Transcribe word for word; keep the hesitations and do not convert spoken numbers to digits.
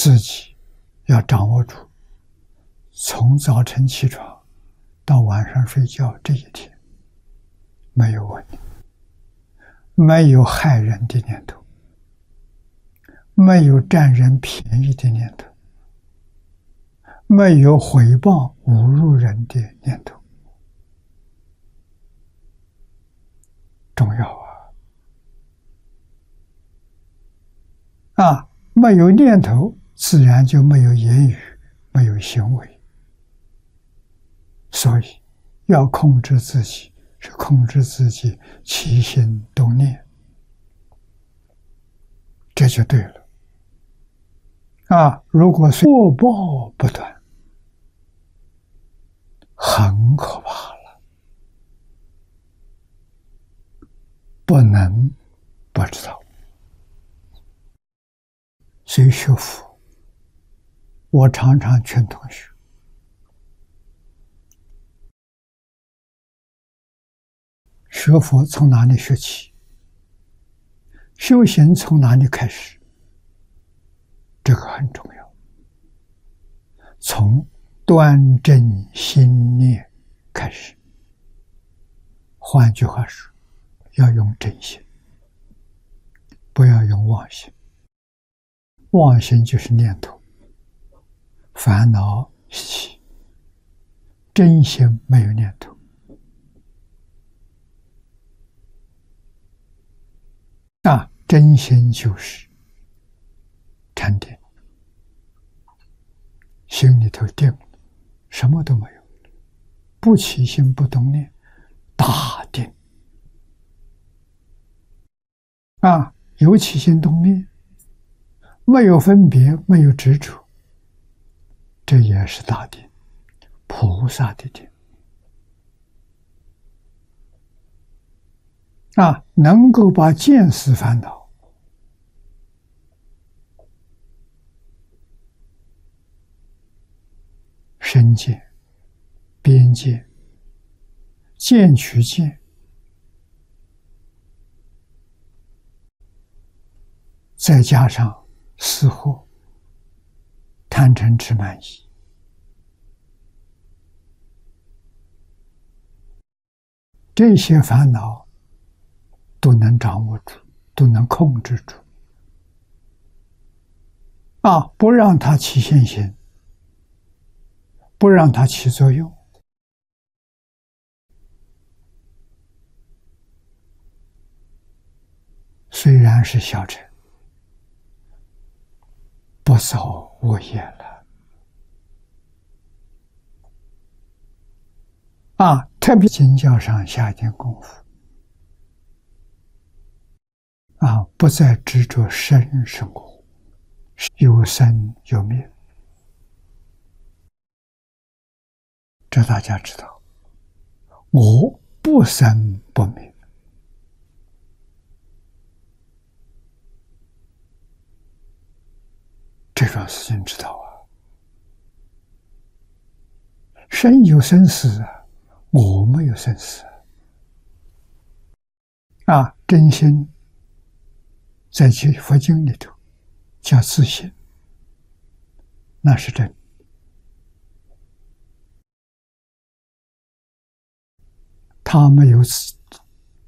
自己要掌握住，从早晨起床到晚上睡觉这一天没有问题，没有害人的念头，没有占人便宜的念头，没有毁谤侮辱人的念头。重要啊！啊，没有念头，自然就没有言语，没有行为。所以要控制自己，是控制自己起心动念，这就对了。啊，如果是恶报不断，很可怕了，不能不知道。所以学佛，我常常劝同学，学佛从哪里学起？修行从哪里开始？这个很重要。从端正心念开始。换句话说，要用真心，不要用妄心。妄心就是念头、烦恼习气，真心没有念头。啊，真心就是禅定，心里头定了，什么都没有，不起心不动念，大定。啊，有起心动念，没有分别，没有执着，这也是大定，菩萨的定。啊，能够把见思烦恼身见、边界、见取见，再加上私货、贪嗔痴慢疑，这些烦恼都能掌握住，都能控制住。啊，不让它起现行，不让它起作用。虽然是小乘，不造恶业了。啊，特别经教上下一点功夫。啊，不再执着生生活，有生有灭，这大家知道。我不生不灭，这种事情知道啊。生有生死啊，我没有生死啊。真心在佛经里头叫自信，那是真。他没有